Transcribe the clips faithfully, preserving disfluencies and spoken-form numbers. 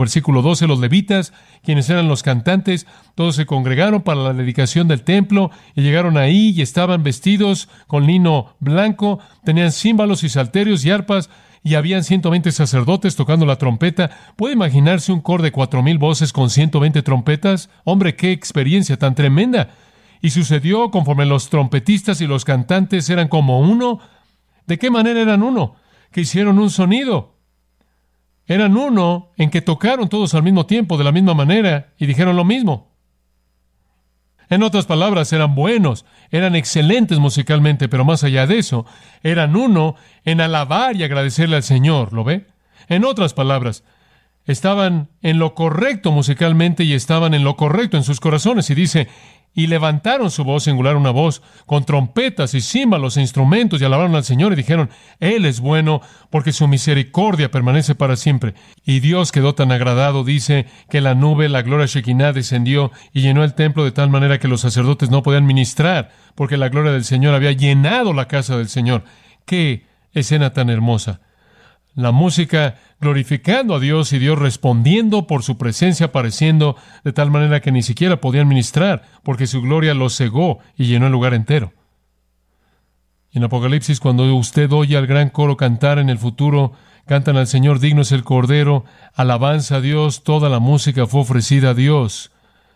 Versículo doce, los levitas, quienes eran los cantantes, todos se congregaron para la dedicación del templo y llegaron ahí y estaban vestidos con lino blanco, tenían címbalos y salterios y arpas y habían ciento veinte sacerdotes tocando la trompeta. ¿Puede imaginarse un coro de cuatro mil voces con ciento veinte trompetas? Hombre, qué experiencia tan tremenda. Y sucedió conforme los trompetistas y los cantantes eran como uno. ¿De qué manera eran uno? Que hicieron un sonido. Eran uno en que tocaron todos al mismo tiempo, de la misma manera, y dijeron lo mismo. En otras palabras, eran buenos, eran excelentes musicalmente, pero más allá de eso, eran uno en alabar y agradecerle al Señor, ¿lo ve? En otras palabras, estaban en lo correcto musicalmente y estaban en lo correcto en sus corazones. Y dice, y levantaron su voz, singular una voz, con trompetas y címbalos e instrumentos, y alabaron al Señor y dijeron, Él es bueno, porque su misericordia permanece para siempre. Y Dios quedó tan agradado, dice, que la nube, la gloria Shekinah, descendió y llenó el templo de tal manera que los sacerdotes no podían ministrar, porque la gloria del Señor había llenado la casa del Señor. ¡Qué escena tan hermosa! La música glorificando a Dios y Dios respondiendo por su presencia apareciendo de tal manera que ni siquiera podían ministrar porque su gloria los cegó y llenó el lugar entero. Y en Apocalipsis, cuando usted oye al gran coro cantar en el futuro, cantan al Señor, digno es el Cordero, alabanza a Dios, toda la música fue ofrecida a Dios.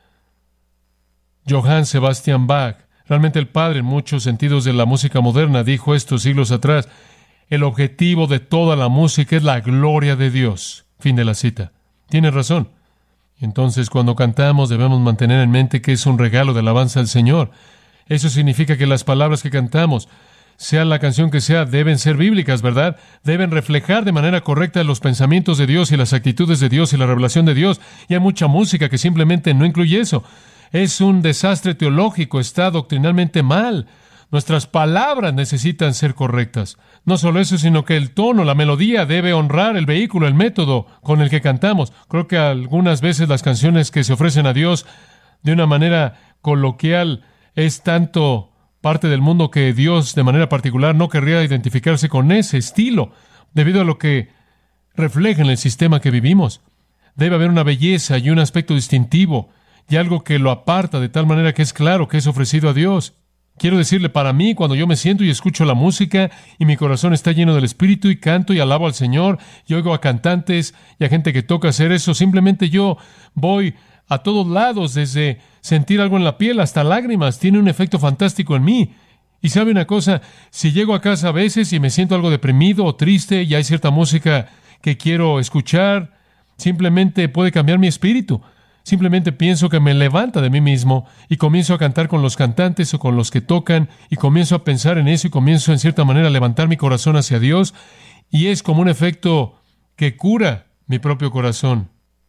Johann Sebastian Bach, realmente el padre en muchos sentidos de la música moderna, dijo esto siglos atrás: el objetivo de toda la música es la gloria de Dios. Fin de la cita. Tiene razón. Entonces, cuando cantamos, debemos mantener en mente que es un regalo de alabanza al Señor. Eso significa que las palabras que cantamos, sea la canción que sea, deben ser bíblicas, ¿verdad? Deben reflejar de manera correcta los pensamientos de Dios y las actitudes de Dios y la revelación de Dios. Y hay mucha música que simplemente no incluye eso. Es un desastre teológico, está doctrinalmente mal. Nuestras palabras necesitan ser correctas. No solo eso, sino que el tono, la melodía debe honrar el vehículo, el método con el que cantamos. Creo que algunas veces las canciones que se ofrecen a Dios de una manera coloquial es tanto parte del mundo que Dios de manera particular no querría identificarse con ese estilo, debido a lo que refleja en el sistema que vivimos. Debe haber una belleza y un aspecto distintivo y algo que lo aparta de tal manera que es claro que es ofrecido a Dios. Quiero decirle, para mí, cuando yo me siento y escucho la música y mi corazón está lleno del Espíritu y canto y alabo al Señor y oigo a cantantes y a gente que toca hacer eso, simplemente yo voy a todos lados, desde sentir algo en la piel hasta lágrimas. Tiene un efecto fantástico en mí. Y sabe una cosa, si llego a casa a veces y me siento algo deprimido o triste y hay cierta música que quiero escuchar, simplemente puede cambiar mi espíritu. Simplemente pienso que me levanta de mí mismo y comienzo a cantar con los cantantes o con los que tocan y comienzo a pensar en eso y comienzo en cierta manera a levantar mi corazón hacia Dios y es como un efecto que cura mi propio corazón.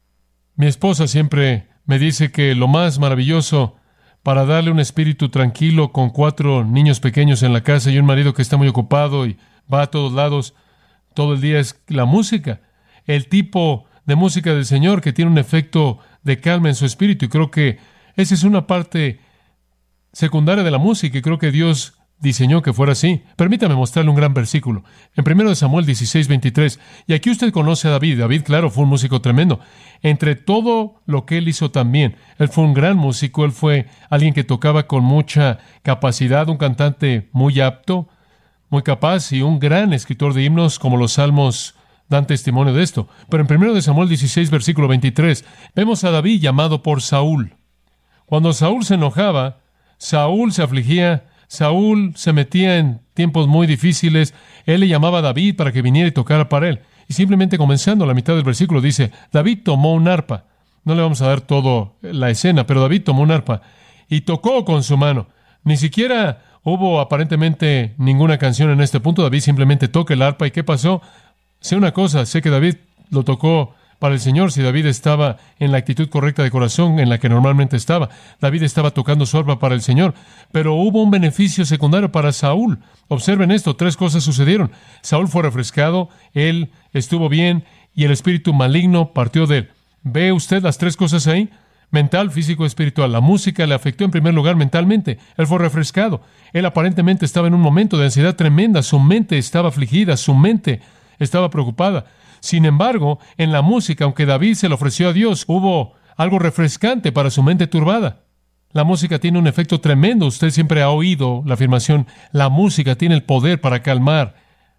Mi esposa siempre me dice que lo más maravilloso para darle un espíritu tranquilo con cuatro niños pequeños en la casa y un marido que está muy ocupado y va a todos lados todo el día es la música, el tipo de música del Señor que tiene un efecto de calma en su espíritu, y creo que esa es una parte secundaria de la música, y creo que Dios diseñó que fuera así. Permítame mostrarle un gran versículo. En primero de Samuel dieciséis, veintitrés, y aquí usted conoce a David. David, claro, fue un músico tremendo. Entre todo lo que él hizo también, él fue un gran músico, él fue alguien que tocaba con mucha capacidad, un cantante muy apto, muy capaz, y un gran escritor de himnos, como los salmos dan testimonio de esto. Pero en primero de Samuel dieciséis, versículo veintitrés, vemos a David llamado por Saúl. Cuando Saúl se enojaba, Saúl se afligía, Saúl se metía en tiempos muy difíciles, él le llamaba a David para que viniera y tocara para él. Y simplemente comenzando la mitad del versículo dice, David tomó un arpa. No le vamos a dar toda la escena, pero David tomó un arpa y tocó con su mano. Ni siquiera hubo aparentemente ninguna canción en este punto. David simplemente toca el arpa. ¿Y qué pasó? Sé una cosa, sé que David lo tocó para el Señor si David estaba en la actitud correcta de corazón en la que normalmente estaba. David estaba tocando su arpa para el Señor, pero hubo un beneficio secundario para Saúl. Observen esto, tres cosas sucedieron. Saúl fue refrescado, él estuvo bien y el espíritu maligno partió de él. ¿Ve usted las tres cosas ahí? Mental, físico, espiritual. La música le afectó en primer lugar mentalmente. Él fue refrescado. Él aparentemente estaba en un momento de ansiedad tremenda. Su mente estaba afligida, su mente estaba preocupada. Sin embargo, en la música, aunque David se lo ofreció a Dios, hubo algo refrescante para su mente turbada. La música tiene un efecto tremendo. Usted siempre ha oído la afirmación, la música tiene el poder para calmar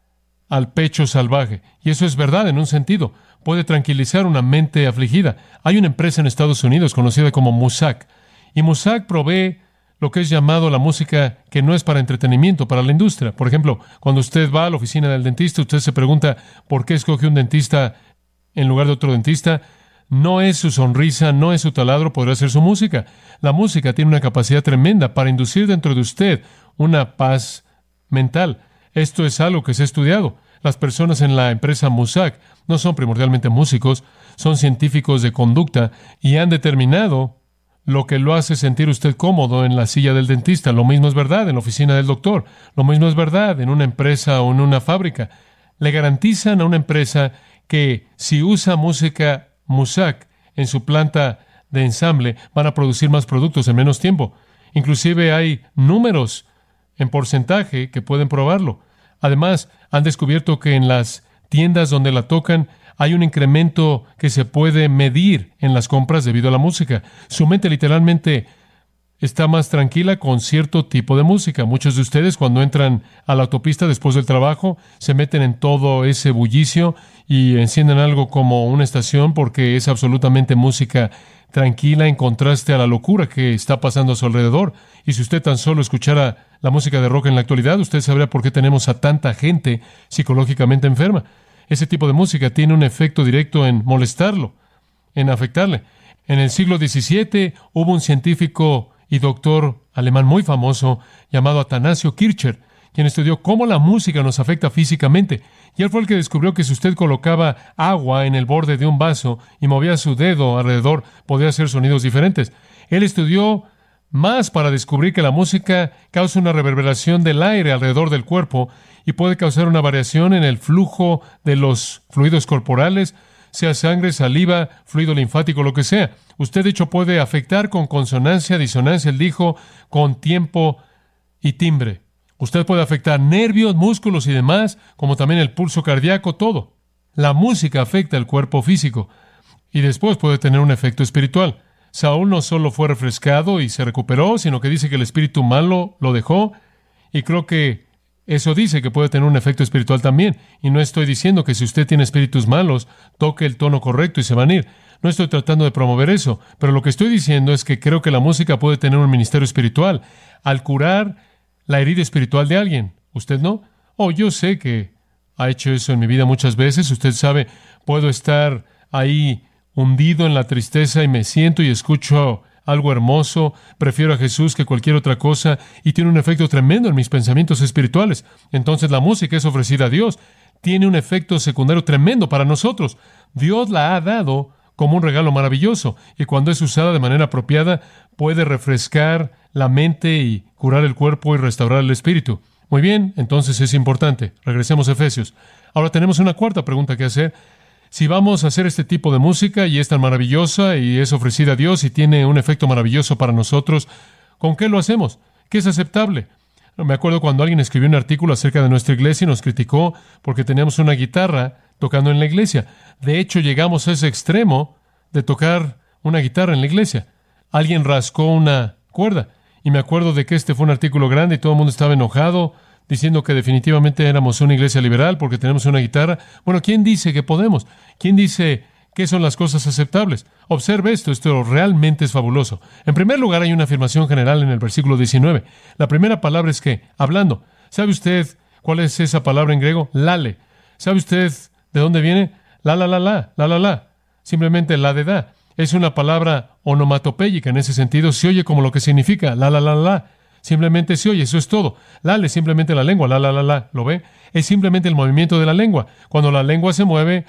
al pecho salvaje. Y eso es verdad en un sentido. Puede tranquilizar una mente afligida. Hay una empresa en Estados Unidos conocida como Muzak. Y Muzak provee lo que es llamado la música que no es para entretenimiento, para la industria. Por ejemplo, cuando usted va a la oficina del dentista, usted se pregunta por qué escoge un dentista en lugar de otro dentista. No es su sonrisa, no es su taladro, podría ser su música. La música tiene una capacidad tremenda para inducir dentro de usted una paz mental. Esto es algo que se ha estudiado. Las personas en la empresa Muzak no son primordialmente músicos, son científicos de conducta y han determinado lo que lo hace sentir usted cómodo en la silla del dentista. Lo mismo es verdad en la oficina del doctor. Lo mismo es verdad en una empresa o en una fábrica. Le garantizan a una empresa que si usa música Muzak en su planta de ensamble, van a producir más productos en menos tiempo. Inclusive hay números en porcentaje que pueden probarlo. Además, han descubierto que en las tiendas donde la tocan hay un incremento que se puede medir en las compras debido a la música. Su mente literalmente está más tranquila con cierto tipo de música. Muchos de ustedes, cuando entran a la autopista después del trabajo, se meten en todo ese bullicio y encienden algo como una estación porque es absolutamente música tranquila en contraste a la locura que está pasando a su alrededor. Y si usted tan solo escuchara la música de rock en la actualidad, usted sabría por qué tenemos a tanta gente psicológicamente enferma. Ese tipo de música tiene un efecto directo en molestarlo, en afectarle. En el siglo diecisiete hubo un científico y doctor alemán muy famoso llamado Atanasio Kircher, quien estudió cómo la música nos afecta físicamente. Y él fue el que descubrió que si usted colocaba agua en el borde de un vaso y movía su dedo alrededor, podía hacer sonidos diferentes. Él estudió más para descubrir que la música causa una reverberación del aire alrededor del cuerpo y puede causar una variación en el flujo de los fluidos corporales, sea sangre, saliva, fluido linfático, lo que sea. Usted, de hecho, puede afectar con consonancia, disonancia, él dijo, con tiempo y timbre. Usted puede afectar nervios, músculos y demás, como también el pulso cardíaco, todo. La música afecta el cuerpo físico y después puede tener un efecto espiritual. Saúl no solo fue refrescado y se recuperó, sino que dice que el espíritu malo lo dejó, y creo que eso dice que puede tener un efecto espiritual también. Y no estoy diciendo que si usted tiene espíritus malos, toque el tono correcto y se van a ir. No estoy tratando de promover eso, pero lo que estoy diciendo es que creo que la música puede tener un ministerio espiritual al curar la herida espiritual de alguien. ¿Usted no? Oh, yo sé que ha hecho eso en mi vida muchas veces. Usted sabe, puedo estar ahí hundido en la tristeza y me siento y escucho algo hermoso, prefiero a Jesús que cualquier otra cosa y tiene un efecto tremendo en mis pensamientos espirituales. Entonces la música es ofrecida a Dios. Tiene un efecto secundario tremendo para nosotros. Dios la ha dado como un regalo maravilloso y cuando es usada de manera apropiada puede refrescar la mente y curar el cuerpo y restaurar el espíritu. Muy bien, entonces es importante. Regresemos a Efesios. Ahora tenemos una cuarta pregunta que hacer. Si vamos a hacer este tipo de música y es tan maravillosa y es ofrecida a Dios y tiene un efecto maravilloso para nosotros, ¿con qué lo hacemos? ¿Qué es aceptable? Me acuerdo cuando alguien escribió un artículo acerca de nuestra iglesia y nos criticó porque teníamos una guitarra tocando en la iglesia. De hecho, llegamos a ese extremo de tocar una guitarra en la iglesia. Alguien rascó una cuerda y me acuerdo de que este fue un artículo grande y todo el mundo estaba enojado, diciendo que definitivamente éramos una iglesia liberal porque tenemos una guitarra. Bueno, ¿quién dice que podemos? ¿Quién dice qué son las cosas aceptables? Observe esto, esto realmente es fabuloso. En primer lugar, hay una afirmación general en el versículo diecinueve. La primera palabra es que, hablando. ¿Sabe usted cuál es esa palabra en griego? Lale. ¿Sabe usted de dónde viene? La, la, la, la, la, la, la. Simplemente la de da. Es una palabra onomatopéyica en ese sentido. Se oye como lo que significa la, la, la, la. Simplemente se oye, eso es todo. Lale, simplemente la lengua, la, la, la, la, ¿lo ve? Es simplemente el movimiento de la lengua. Cuando la lengua se mueve,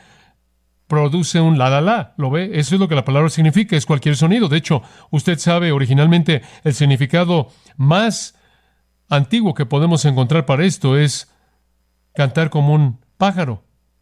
produce un la, la, la, ¿lo ve? Eso es lo que la palabra significa, es cualquier sonido. De hecho, usted sabe originalmente el significado más antiguo que podemos encontrar para esto es cantar como un pájaro.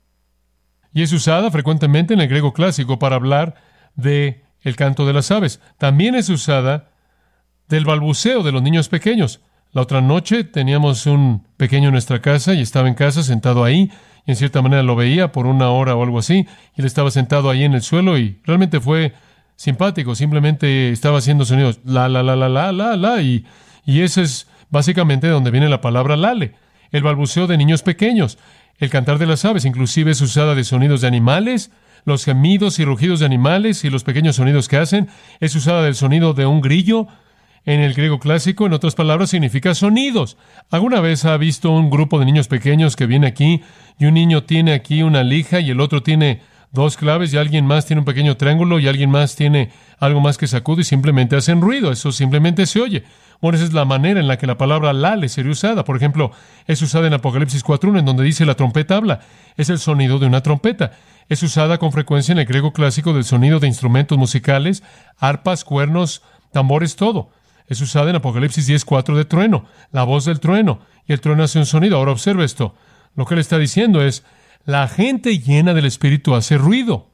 Y es usada frecuentemente en el griego clásico para hablar de el canto de las aves. También es usada del balbuceo de los niños pequeños. La otra noche teníamos un pequeño en nuestra casa y estaba en casa sentado ahí y en cierta manera lo veía por una hora o algo así, y él estaba sentado ahí en el suelo y realmente fue simpático, simplemente estaba haciendo sonidos la, la, la, la, la, la, la, y, y eso es básicamente de donde viene la palabra lale, el balbuceo de niños pequeños, el cantar de las aves, inclusive es usada de sonidos de animales, los gemidos y rugidos de animales y los pequeños sonidos que hacen, es usada del sonido de un grillo. En el griego clásico, en otras palabras, significa sonidos. ¿Alguna vez ha visto un grupo de niños pequeños que viene aquí y un niño tiene aquí una lija y el otro tiene dos claves y alguien más tiene un pequeño triángulo y alguien más tiene algo más que sacude y simplemente hacen ruido? Eso simplemente se oye. Bueno, esa es la manera en la que la palabra lale sería usada. Por ejemplo, es usada en Apocalipsis cuatro uno, en donde dice la trompeta habla. Es el sonido de una trompeta. Es usada con frecuencia en el griego clásico del sonido de instrumentos musicales, arpas, cuernos, tambores, todo. Es usada en Apocalipsis diez cuatro de trueno, la voz del trueno, y el trueno hace un sonido. Ahora observe esto. Lo que él está diciendo es, la gente llena del Espíritu hace ruido.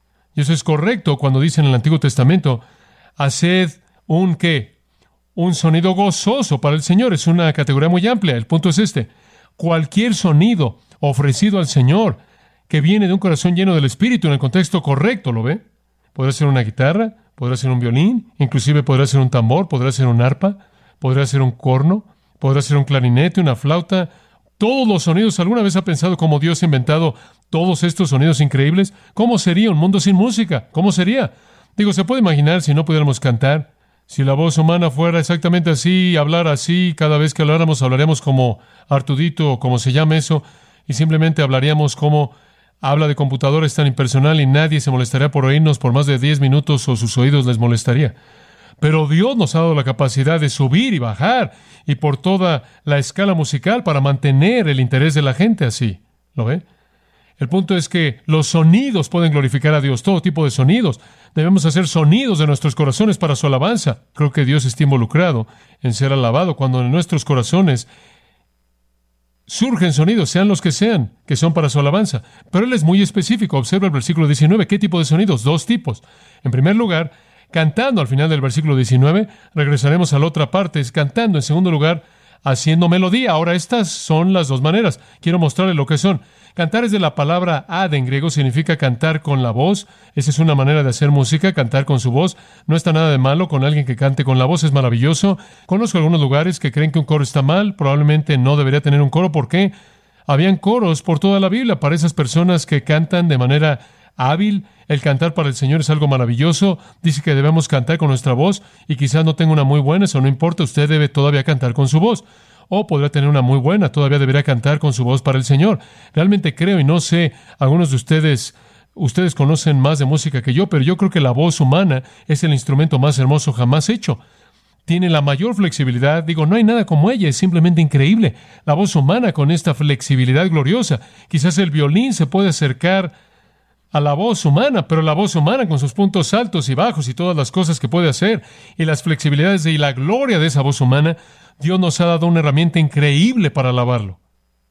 Y eso es correcto cuando dice en el Antiguo Testamento, haced un ¿qué? Un sonido gozoso para el Señor. Es una categoría muy amplia. El punto es este. Cualquier sonido ofrecido al Señor que viene de un corazón lleno del Espíritu en el contexto correcto, ¿lo ve? Podrá ser una guitarra, podrá ser un violín, inclusive podrá ser un tambor, podrá ser un arpa, podrá ser un corno, podrá ser un clarinete, una flauta. Todos los sonidos. ¿Alguna vez ha pensado cómo Dios ha inventado todos estos sonidos increíbles? ¿Cómo sería un mundo sin música? ¿Cómo sería? Digo, ¿se puede imaginar si no pudiéramos cantar? Si la voz humana fuera exactamente así, hablar así, cada vez que habláramos, hablaríamos como Artudito o como se llama eso, y simplemente hablaríamos como habla de computadora, es tan impersonal y nadie se molestaría por oírnos por más de diez minutos o sus oídos les molestaría. Pero Dios nos ha dado la capacidad de subir y bajar y por toda la escala musical para mantener el interés de la gente así. ¿Lo ve? El punto es que los sonidos pueden glorificar a Dios, todo tipo de sonidos. Debemos hacer sonidos de nuestros corazones para su alabanza. Creo que Dios está involucrado en ser alabado cuando en nuestros corazones surgen sonidos, sean los que sean, que son para su alabanza. Pero Él es muy específico. Observa el versículo diecinueve. ¿Qué tipo de sonidos? Dos tipos. En primer lugar, cantando al final del versículo diecinueve. Regresaremos a la otra parte, es cantando. En segundo lugar, haciendo melodía. Ahora, estas son las dos maneras. Quiero mostrarle lo que son. Cantar es de la palabra ad en griego, significa cantar con la voz. Esa es una manera de hacer música, cantar con su voz. No está nada de malo con alguien que cante con la voz, es maravilloso. Conozco algunos lugares que creen que un coro está mal, probablemente no debería tener un coro. ¿Por qué? Habían coros por toda la Biblia para esas personas que cantan de manera hábil. El cantar para el Señor es algo maravilloso. Dice que debemos cantar con nuestra voz y quizás no tenga una muy buena, eso no importa, usted debe todavía cantar con su voz. O podrá tener una muy buena, todavía deberá cantar con su voz para el Señor. Realmente creo, y no sé, algunos de ustedes, ustedes conocen más de música que yo, pero yo creo que la voz humana es el instrumento más hermoso jamás hecho. Tiene la mayor flexibilidad. Digo, no hay nada como ella, es simplemente increíble. La voz humana con esta flexibilidad gloriosa. Quizás el violín se puede acercar a la voz humana, pero la voz humana con sus puntos altos y bajos y todas las cosas que puede hacer y las flexibilidades y la gloria de esa voz humana, Dios nos ha dado una herramienta increíble para alabarlo.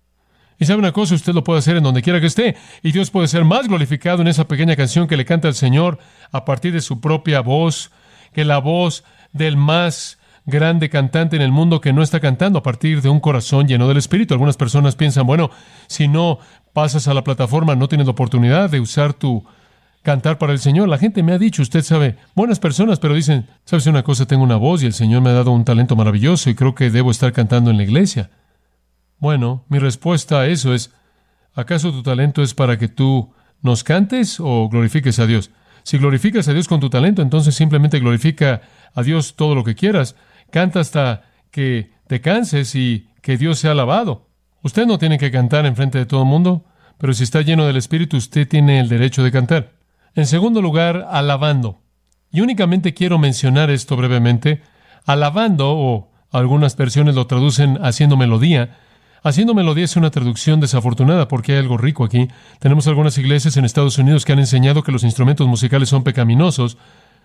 Y sabe una cosa, usted lo puede hacer en donde quiera que esté, y Dios puede ser más glorificado en esa pequeña canción que le canta al Señor a partir de su propia voz, que la voz del más grande cantante en el mundo que no está cantando a partir de un corazón lleno del Espíritu. Algunas personas piensan, bueno, si no pasas a la plataforma, no tienes la oportunidad de usar tu cantar para el Señor. La gente me ha dicho, usted sabe, buenas personas, pero dicen, ¿sabes una cosa? Tengo una voz y el Señor me ha dado un talento maravilloso y creo que debo estar cantando en la iglesia. Bueno, mi respuesta a eso es, ¿acaso tu talento es para que tú nos cantes o glorifiques a Dios? Si glorificas a Dios con tu talento, entonces simplemente glorifica a Dios todo lo que quieras. Canta hasta que te canses y que Dios sea alabado. Usted no tiene que cantar enfrente de todo el mundo, pero si está lleno del Espíritu, usted tiene el derecho de cantar. En segundo lugar, alabando. Y únicamente quiero mencionar esto brevemente. Alabando, o algunas versiones lo traducen haciendo melodía. Haciendo melodía es una traducción desafortunada porque hay algo rico aquí. Tenemos algunas iglesias en Estados Unidos que han enseñado que los instrumentos musicales son pecaminosos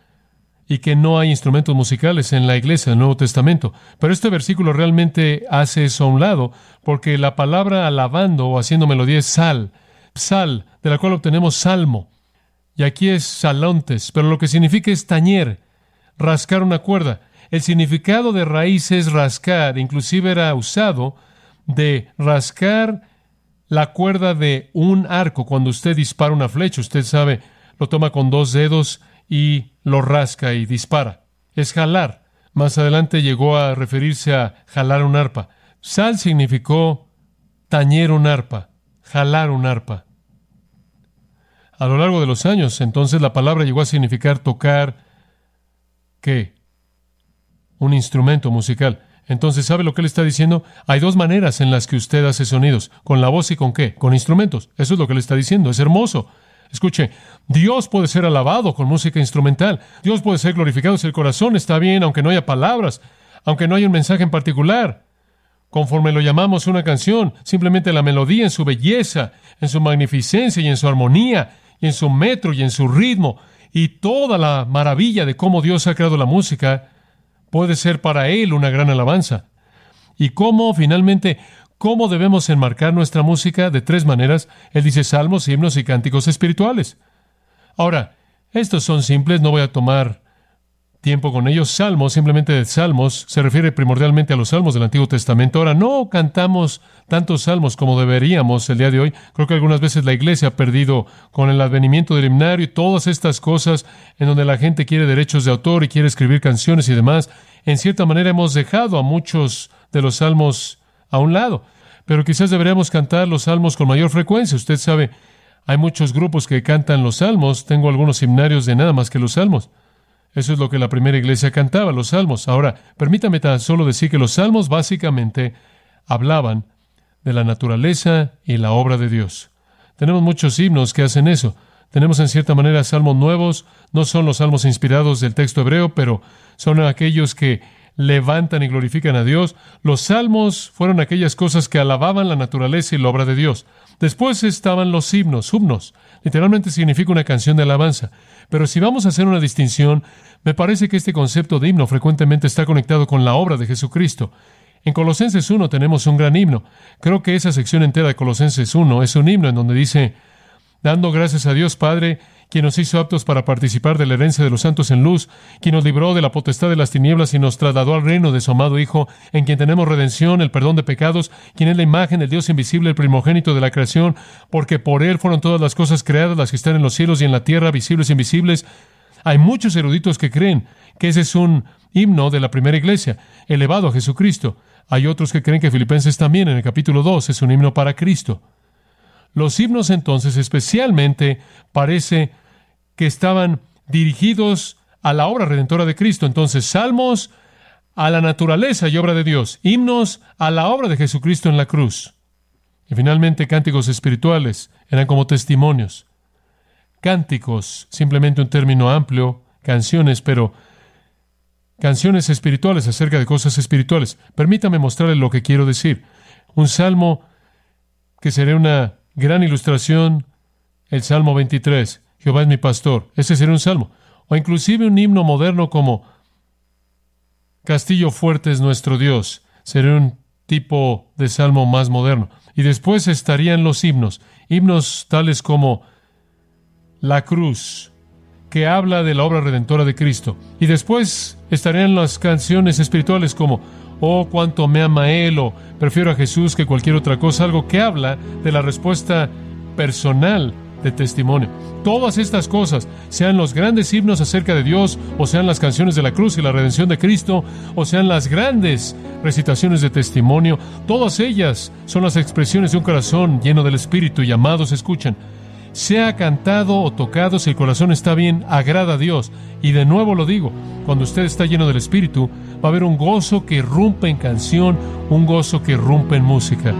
y que no hay instrumentos musicales en la iglesia del Nuevo Testamento. Pero este versículo realmente hace eso a un lado, porque la palabra alabando o haciendo melodía es sal, sal, de la cual obtenemos salmo. Y aquí es salontes, pero lo que significa es tañer, rascar una cuerda. El significado de raíz es rascar, inclusive era usado de rascar la cuerda de un arco. Cuando usted dispara una flecha, usted sabe, lo toma con dos dedos y lo rasca y dispara. Es jalar. Más adelante llegó a referirse a jalar un arpa. Sal significó tañer un arpa, jalar un arpa. A lo largo de los años, entonces, la palabra llegó a significar tocar, ¿qué? Un instrumento musical. Entonces, ¿sabe lo que él está diciendo? Hay dos maneras en las que usted hace sonidos. ¿Con la voz y con qué? Con instrumentos. Eso es lo que él está diciendo. Es hermoso. Escuche, Dios puede ser alabado con música instrumental. Dios puede ser glorificado si el corazón está bien, aunque no haya palabras, aunque no haya un mensaje en particular. Conforme lo llamamos una canción, simplemente la melodía en su belleza, en su magnificencia y en su armonía, y en su metro y en su ritmo, y toda la maravilla de cómo Dios ha creado la música, puede ser para Él una gran alabanza. Y cómo, finalmente, cómo debemos enmarcar nuestra música de tres maneras. Él dice salmos, himnos y cánticos espirituales. Ahora, estos son simples, no voy a tomar tiempo con ellos. Salmos, simplemente de salmos, se refiere primordialmente a los salmos del Antiguo Testamento. Ahora, no cantamos tantos salmos como deberíamos el día de hoy. Creo que algunas veces la iglesia ha perdido con el advenimiento del himnario y todas estas cosas en donde la gente quiere derechos de autor y quiere escribir canciones y demás. En cierta manera hemos dejado a muchos de los salmos a un lado, pero quizás deberíamos cantar los salmos con mayor frecuencia. Usted sabe, hay muchos grupos que cantan los salmos. Tengo algunos himnarios de nada más que los salmos. Eso es lo que la primera iglesia cantaba, los salmos. Ahora, permítame tan solo decir que los salmos básicamente hablaban de la naturaleza y la obra de Dios. Tenemos muchos himnos que hacen eso. Tenemos en cierta manera salmos nuevos. No son los salmos inspirados del texto hebreo, pero son aquellos que levantan y glorifican a Dios. Los salmos fueron aquellas cosas que alababan la naturaleza y la obra de Dios. Después estaban los himnos, himnos. Literalmente significa una canción de alabanza. Pero si vamos a hacer una distinción, me parece que este concepto de himno frecuentemente está conectado con la obra de Jesucristo. En Colosenses uno tenemos un gran himno. Creo que esa sección entera de Colosenses uno es un himno en donde dice, dando gracias a Dios Padre, quien nos hizo aptos para participar de la herencia de los santos en luz, quien nos libró de la potestad de las tinieblas y nos trasladó al reino de su amado Hijo, en quien tenemos redención, el perdón de pecados, quien es la imagen del Dios invisible, el primogénito de la creación, porque por Él fueron todas las cosas creadas, las que están en los cielos y en la tierra, visibles e invisibles. Hay muchos eruditos que creen que ese es un himno de la primera iglesia, elevado a Jesucristo. Hay otros que creen que Filipenses también, en el capítulo dos, es un himno para Cristo. Los himnos, entonces, especialmente, parece que estaban dirigidos a la obra redentora de Cristo. Entonces, salmos a la naturaleza y obra de Dios, himnos a la obra de Jesucristo en la cruz. Y finalmente, cánticos espirituales eran como testimonios. Cánticos, simplemente un término amplio, canciones, pero canciones espirituales acerca de cosas espirituales. Permítame mostrarle lo que quiero decir. Un salmo que sería una gran ilustración, el Salmo veintitrés. Jehová es mi pastor. Ese sería un salmo. O inclusive un himno moderno como Castillo fuerte es nuestro Dios. Sería un tipo de salmo más moderno. Y después estarían los himnos. Himnos tales como La cruz, que habla de la obra redentora de Cristo. Y después estarían las canciones espirituales como Oh, cuánto me ama Él, o prefiero a Jesús que cualquier otra cosa. Algo que habla de la respuesta personal de testimonio. Todas estas cosas, sean los grandes himnos acerca de Dios, o sean las canciones de la cruz y la redención de Cristo, o sean las grandes recitaciones de testimonio, todas ellas son las expresiones de un corazón lleno del Espíritu y amados escuchan. Sea cantado o tocado, si el corazón está bien, agrada a Dios. Y de nuevo lo digo, cuando usted está lleno del Espíritu, va a haber un gozo que irrumpe en canción, un gozo que irrumpe en música.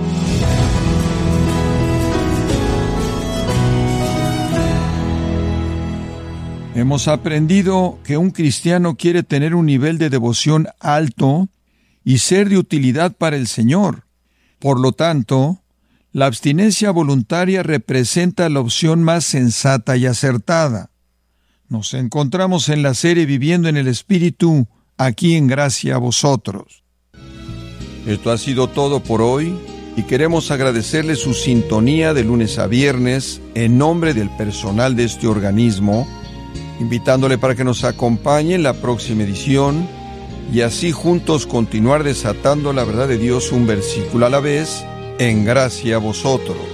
Hemos aprendido que un cristiano quiere tener un nivel de devoción alto y ser de utilidad para el Señor. Por lo tanto, la abstinencia voluntaria representa la opción más sensata y acertada. Nos encontramos en la serie Viviendo en el Espíritu, aquí en Gracia a Vosotros. Esto ha sido todo por hoy y queremos agradecerle su sintonía de lunes a viernes en nombre del personal de este organismo, invitándole para que nos acompañe en la próxima edición y así juntos continuar desatando la verdad de Dios un versículo a la vez en gracia a vosotros.